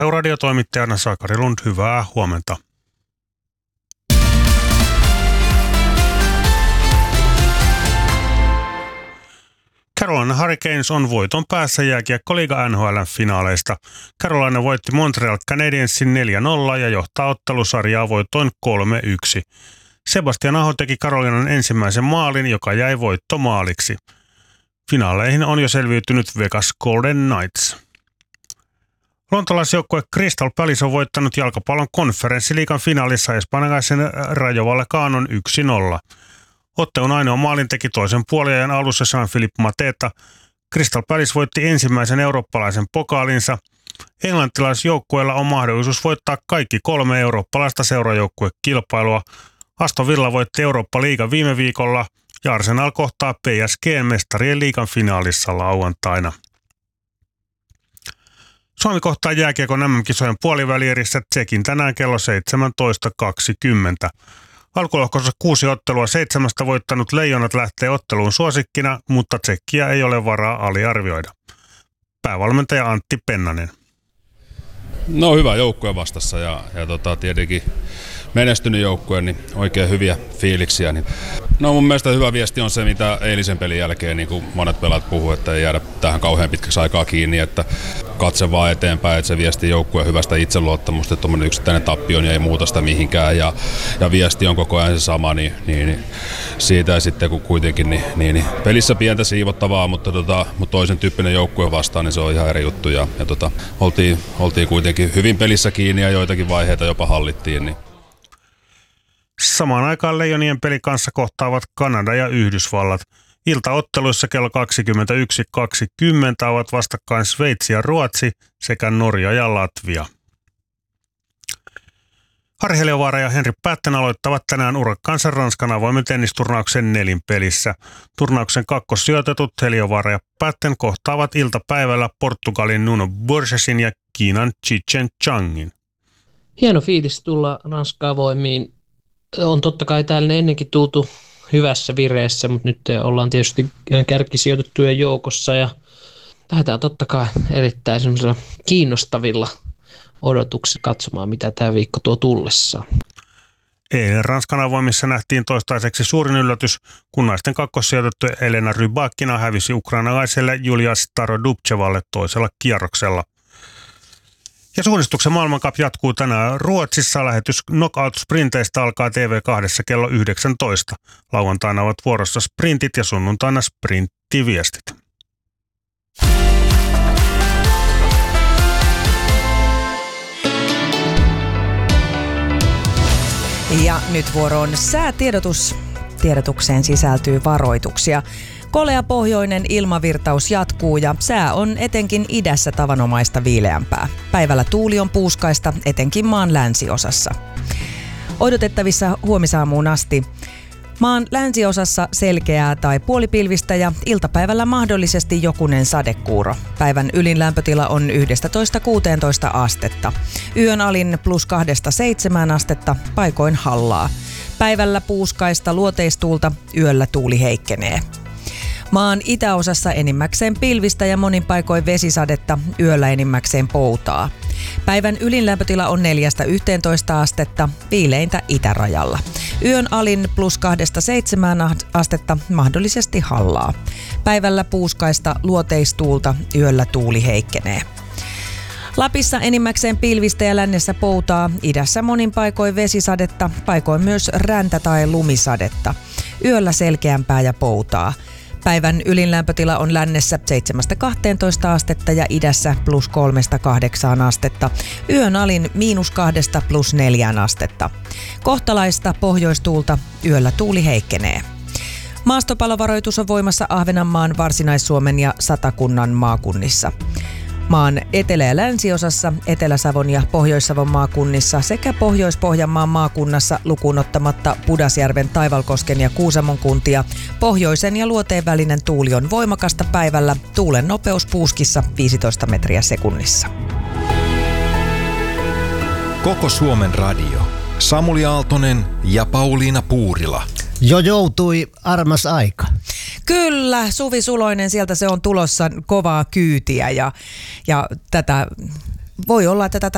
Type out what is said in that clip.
radiotoimittajana Sakari Lund, hyvää huomenta. Carolina Hurricanes on voiton päässä jääkiekkoliiga NHL:n finaaleista. Carolina voitti Montreal Canadiensin 4-0 ja johtaa ottelusarjaa voittoin 3-1. Sebastian Aho teki Carolinan ensimmäisen maalin, joka jäi voittomaaliksi. Finaaleihin on jo selviytynyt Vegas Golden Knights. Lontolaisjoukkue Crystal Palace on voittanut jalkapallon konferenssiliigan finaalissa espanjalaisen Rayo Vallecanon 1-0. Ottelun ainoa maalin teki toisen puoliajan alussa Jean-Philippe Mateta. Crystal Palace voitti ensimmäisen eurooppalaisen pokaalinsa. Englantilaisjoukkueella on mahdollisuus voittaa kaikki 3 eurooppalaista seurajoukkuekilpailua. Aston Villa voitti Eurooppa-liigan viime viikolla ja Arsenal kohtaa PSG mestarien liigan finaalissa lauantaina. Suomi kohtaa jääkiekon MM-kisojen puolivälierissä Tsekin tänään kello 17.20. Alkulohkossa 6 ottelua 7 voittanut Leijonat lähtee otteluun suosikkina, mutta Tsekkiä ei ole varaa aliarvioida. Päävalmentaja Antti Pennanen. No, hyvä joukkue vastassa ja tietenkin menestynyt joukkue, niin oikein hyviä fiiliksiä. No, mun mielestä hyvä viesti on se, mitä eilisen pelin jälkeen niin kuin monet pelaat puhuu, että ei jäädä tähän kauhean pitkäksi aikaa kiinni, että katse vaan eteenpäin, että se viesti joukkueen hyvästä itseluottamusta, että tuommoinen yksittäinen tappio niin ei muuta sitä mihinkään ja viesti on koko ajan se sama, niin siitä ja sitten kun kuitenkin niin pelissä pientä siivottavaa, mutta toisen tyyppinen joukkue vastaan, niin se on ihan eri juttu ja oltiin kuitenkin hyvin pelissä kiinni ja joitakin vaiheita jopa hallittiin. Niin. Samaan aikaan Leijonien peli kanssa kohtaavat Kanada ja Yhdysvallat. Iltaotteluissa kello 21.20 ovat vastakkain Sveitsi ja Ruotsi sekä Norja ja Latvia. Harri Heliövaara ja Henri Päätten aloittavat tänään urakkaansa Ranskan avoimen tennisturnauksen nelinpelissä. Turnauksen kakkossijoitetut Heliövaara ja Päätten kohtaavat iltapäivällä Portugalin Nuno Borgesin ja Kiinan Chichen Changin. Hieno fiilis tulla Ranskan avoimiin. On totta kai täällä ennenkin tultu hyvässä vireessä, mutta nyt ollaan tietysti kärkisijoitettujen joukossa ja lähdetään totta kai erittäin semmoisilla kiinnostavilla odotuksilla katsomaan, mitä tämä viikko tuo tullessaan. Eilen Ranskan avoimissa nähtiin toistaiseksi suurin yllätys, kun naisten kakkossijoitettu Elena Rybakina hävisi ukrainalaiselle Julia Starodubtsevalle toisella kierroksella. Ja suunnistuksen maailmancup jatkuu tänään Ruotsissa. Lähetys knockout-sprinteistä alkaa TV2 kello 19. Lauantaina ovat vuorossa sprintit ja sunnuntaina sprinttiviestit. Ja nyt vuoroon säätiedotus. Tiedotukseen sisältyy varoituksia. Kolea pohjoinen ilmavirtaus jatkuu ja sää on etenkin idässä tavanomaista viileämpää. Päivällä tuuli on puuskaista etenkin maan länsiosassa. Odotettavissa huomisaamuun asti. Maan länsiosassa selkeää tai puolipilvistä ja iltapäivällä mahdollisesti jokunen sadekuuro. Päivän ylin lämpötila on 11–16 astetta. Yön alin +2–7 astetta, paikoin hallaa. Päivällä puuskaista luoteistuulta, yöllä tuuli heikkenee. Maan itäosassa enimmäkseen pilvistä ja monin paikoin vesisadetta, yöllä enimmäkseen poutaa. Päivän ylin lämpötila on 4–11 astetta, viileintä itärajalla. Yön alin +2–7 astetta, mahdollisesti hallaa. Päivällä puuskaista luoteistuulta, yöllä tuuli heikkenee. Lapissa enimmäkseen pilvistä ja lännessä poutaa, idässä monin paikoin vesisadetta, paikoin myös räntä- tai lumisadetta. Yöllä selkeämpää ja poutaa. Päivän ylin lämpötila on lännessä 7–12 astetta ja idässä +3–8 astetta. Yön alin -2–+4 astetta. Kohtalaista pohjoistuulta, yöllä tuuli heikkenee. Maastopalovaroitus on voimassa Ahvenanmaan, Varsinais-Suomen ja Satakunnan maakunnissa. Maan etelä- ja länsiosassa, Etelä-Savon ja Pohjois-Savon maakunnissa sekä Pohjois-Pohjanmaan maakunnassa lukuun ottamatta Pudasjärven, Taivalkosken ja Kuusamon kuntia. Pohjoisen ja luoteen välinen tuuli on voimakasta päivällä, tuulen nopeus puuskissa 15 metriä sekunnissa. Koko Suomen radio. Samuli Aaltonen ja Pauliina Puurila. Jo joutui armas aika. Kyllä, Suvi Suloinen, sieltä se on tulossa kovaa kyytiä ja tätä voi olla, että tätä